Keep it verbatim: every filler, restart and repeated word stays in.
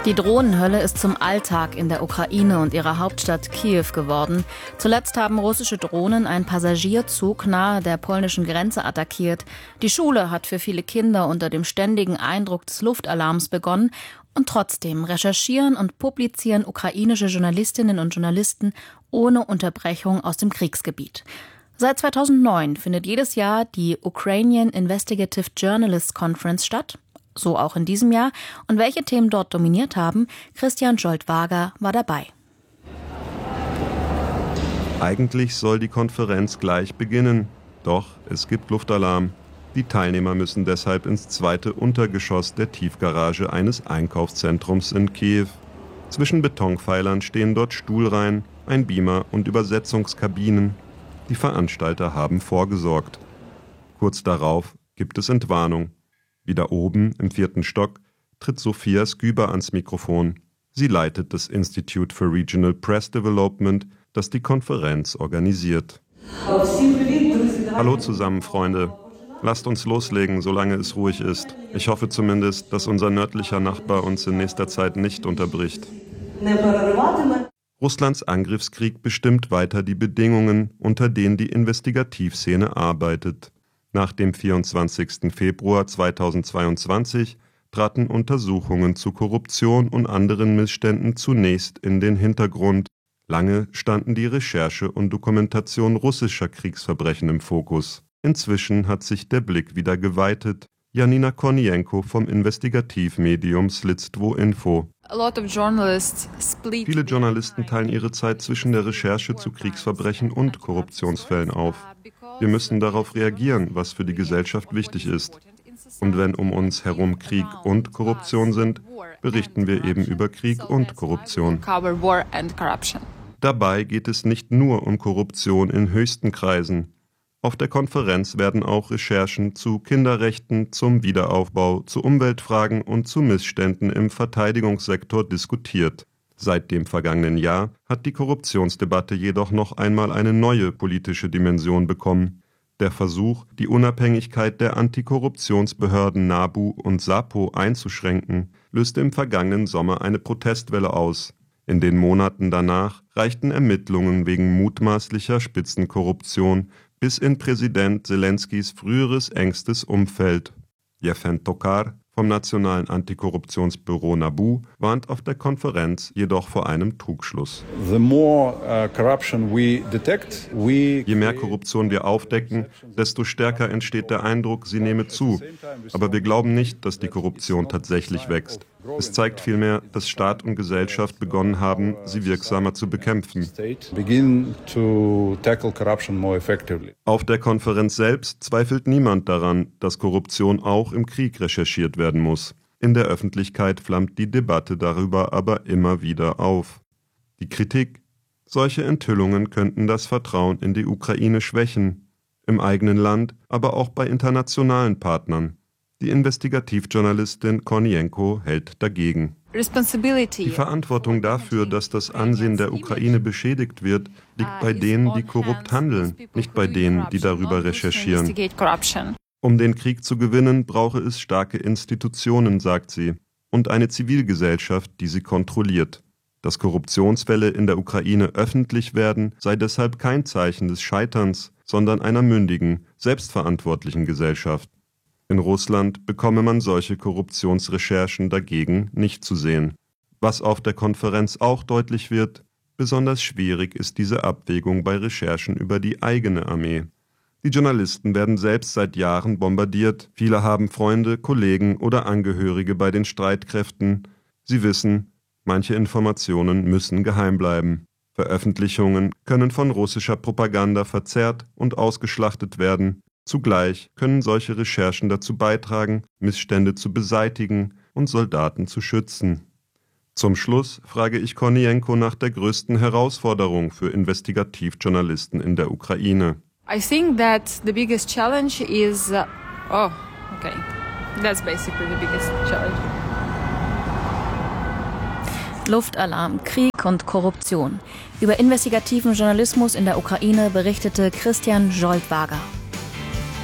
Die Drohnenhölle ist zum Alltag in der Ukraine und ihrer Hauptstadt Kiew geworden. Zuletzt haben russische Drohnen einen Passagierzug nahe der polnischen Grenze attackiert. Die Schule hat für viele Kinder unter dem ständigen Eindruck des Luftalarms begonnen. Und trotzdem recherchieren und publizieren ukrainische Journalistinnen und Journalisten ohne Unterbrechung aus dem Kriegsgebiet. Seit zweitausendneun findet jedes Jahr die Ukrainian Investigative Journalists Conference statt. So auch in diesem Jahr. Und welche Themen dort dominiert haben, Christian Jolt-Wager war dabei. Eigentlich soll die Konferenz gleich beginnen. Doch es gibt Luftalarm. Die Teilnehmer müssen deshalb ins zweite Untergeschoss der Tiefgarage eines Einkaufszentrums in Kiew. Zwischen Betonpfeilern stehen dort Stuhlreihen, ein Beamer und Übersetzungskabinen. Die Veranstalter haben vorgesorgt. Kurz darauf gibt es Entwarnung. Wieder oben, im vierten Stock, tritt Sophia Sküber ans Mikrofon. Sie leitet das Institute for Regional Press Development, das die Konferenz organisiert. Hallo zusammen, Freunde. Lasst uns loslegen, solange es ruhig ist. Ich hoffe zumindest, dass unser nördlicher Nachbar uns in nächster Zeit nicht unterbricht. Russlands Angriffskrieg bestimmt weiter die Bedingungen, unter denen die Investigativszene arbeitet. Nach dem vierundzwanzigsten Februar zweitausendzweiundzwanzig traten Untersuchungen zu Korruption und anderen Missständen zunächst in den Hintergrund. Lange standen die Recherche und Dokumentation russischer Kriegsverbrechen im Fokus. Inzwischen hat sich der Blick wieder geweitet. Janina Kornienko vom Investigativmedium Sledstvo Info. Viele Journalisten teilen ihre Zeit zwischen der Recherche zu Kriegsverbrechen und Korruptionsfällen auf. Wir müssen darauf reagieren, was für die Gesellschaft wichtig ist. Und wenn um uns herum Krieg und Korruption sind, berichten wir eben über Krieg und Korruption. Dabei geht es nicht nur um Korruption in höchsten Kreisen. Auf der Konferenz werden auch Recherchen zu Kinderrechten, zum Wiederaufbau, zu Umweltfragen und zu Missständen im Verteidigungssektor diskutiert. Seit dem vergangenen Jahr hat die Korruptionsdebatte jedoch noch einmal eine neue politische Dimension bekommen. Der Versuch, die Unabhängigkeit der Antikorruptionsbehörden NABU und SAPO einzuschränken, löste im vergangenen Sommer eine Protestwelle aus. In den Monaten danach reichten Ermittlungen wegen mutmaßlicher Spitzenkorruption bis in Präsident Selenskys früheres engstes Umfeld. Jefen Tokar vom Nationalen Antikorruptionsbüro NABU warnt auf der Konferenz jedoch vor einem Trugschluss. Je mehr Korruption wir aufdecken, desto stärker entsteht der Eindruck, sie nehme zu. Aber wir glauben nicht, dass die Korruption tatsächlich wächst. Es zeigt vielmehr, dass Staat und Gesellschaft begonnen haben, sie wirksamer zu bekämpfen. Auf der Konferenz selbst zweifelt niemand daran, dass Korruption auch im Krieg recherchiert werden muss. In der Öffentlichkeit flammt die Debatte darüber aber immer wieder auf. Die Kritik: Solche Enthüllungen könnten das Vertrauen in die Ukraine schwächen, im eigenen Land, aber auch bei internationalen Partnern. Die Investigativjournalistin Kornienko hält dagegen. Die Verantwortung dafür, dass das Ansehen der Ukraine beschädigt wird, liegt bei denen, die korrupt handeln, nicht bei denen, die darüber recherchieren. Um den Krieg zu gewinnen, brauche es starke Institutionen, sagt sie, und eine Zivilgesellschaft, die sie kontrolliert. Dass Korruptionsfälle in der Ukraine öffentlich werden, sei deshalb kein Zeichen des Scheiterns, sondern einer mündigen, selbstverantwortlichen Gesellschaft. In Russland bekomme man solche Korruptionsrecherchen dagegen nicht zu sehen. Was auf der Konferenz auch deutlich wird: Besonders schwierig ist diese Abwägung bei Recherchen über die eigene Armee. Die Journalisten werden selbst seit Jahren bombardiert. Viele haben Freunde, Kollegen oder Angehörige bei den Streitkräften. Sie wissen, manche Informationen müssen geheim bleiben. Veröffentlichungen können von russischer Propaganda verzerrt und ausgeschlachtet werden. Zugleich können solche Recherchen dazu beitragen, Missstände zu beseitigen und Soldaten zu schützen. Zum Schluss frage ich Kornienko nach der größten Herausforderung für Investigativjournalisten in der Ukraine. I think that the biggest challenge is uh, oh, okay. That's basically the biggest challenge. Luftalarm, Krieg und Korruption. Über investigativen Journalismus in der Ukraine berichtete Christian Jolt-Wager.